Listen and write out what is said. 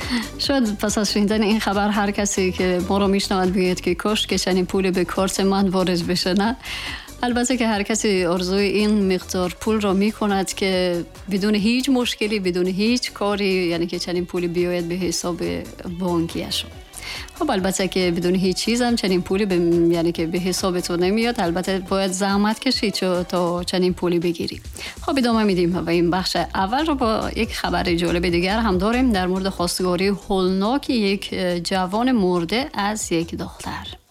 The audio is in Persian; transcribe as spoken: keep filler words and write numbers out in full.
شاید پس از شنیدن این خبر هر کسی که ما رو میشنود بگید که کاش که چنین پولی به کارت من وارد بشه. نه، البته که هر کسی آرزوی این مقدار پول را میکند که بدون هیچ مشکلی، بدون هیچ کاری، یعنی که چنین پولی بیاید به حساب بانکیش. خب البته که بدون هیچ چیز هم چنین پولی به یعنی که به حساب تو نمیاد. البته باید زحمت کشید تا چنین پولی بگیری. خب ادامه میدیم و این بخش اول رو با یک خبر جالب دیگر هم داریم در مورد خواستگاری هولناک یک جوان مرده از یک دختر.